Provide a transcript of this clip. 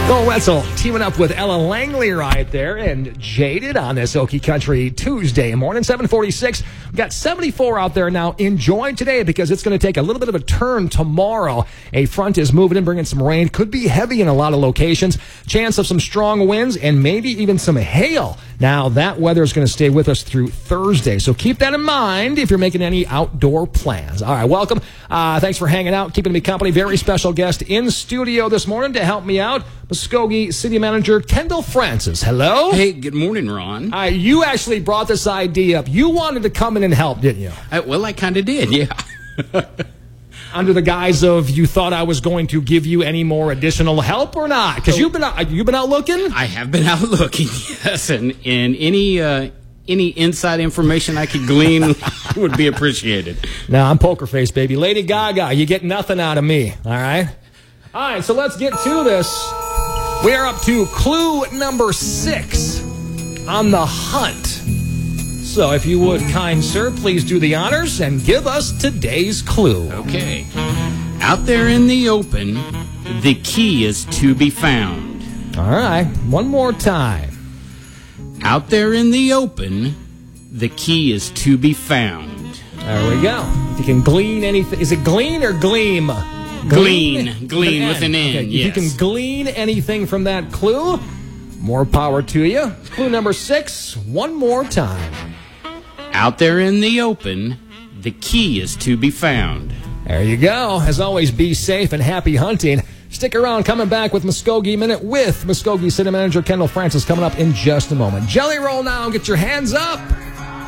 Go Wetzel teaming up with Ella Langley right there and Jaded on this Okie Country Tuesday morning, 7:46. We've got 74 out there now. Enjoy today because it's going to take a little bit of a turn tomorrow. A front is moving in, bringing some rain. Could be heavy in a lot of locations. Chance of some strong winds and maybe even some hail. Now, that weather is going to stay with us through Thursday, so keep that in mind if you're making any outdoor plans. All right, welcome. Thanks for hanging out, keeping me company. Very special guest in studio this morning to help me out, Muskogee City Manager Kendall Francis. Hello. Hey, good morning, Ron. You actually brought this idea up. You wanted to come in and help, didn't you? Well, I kind of did, yeah. Under the guise of you thought I was going to give you any more additional help or not? Because you've been out looking? I have been out looking, yes, and any inside information I could glean would be appreciated. Now, I'm poker face, baby. Lady Gaga, you get nothing out of me, all right? All right, so let's get to this. We are up to clue number 6 on the hunt. So if you would, kind sir, please do the honors and give us today's clue. Okay. Out there in the open, the key is to be found. All right, one more time. Out there in the open, the key is to be found. There we go. If you can glean anything. Is it glean or gleam? Glean with an N, okay, yes. If you can glean anything from that clue, more power to you. Clue number 6, one more time. Out there in the open, the key is to be found. There you go. As always, be safe and happy hunting. Stick around, coming back with Muskogee Minute with Muskogee City Manager Kendall Francis coming up in just a moment. Jelly roll now. Get your hands up.